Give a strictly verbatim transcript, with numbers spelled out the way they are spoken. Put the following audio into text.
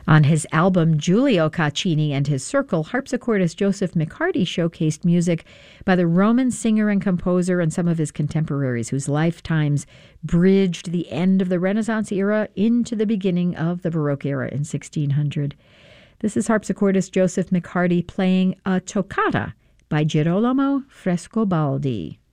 On his album Giulio Caccini and His Circle, harpsichordist Joseph McCarty showcased music by the Roman singer and composer and some of his contemporaries whose lifetimes bridged the end of the Renaissance era into the beginning of the Baroque era in sixteen hundred. This is harpsichordist Joseph McCarty playing a toccata by Girolamo Frescobaldi.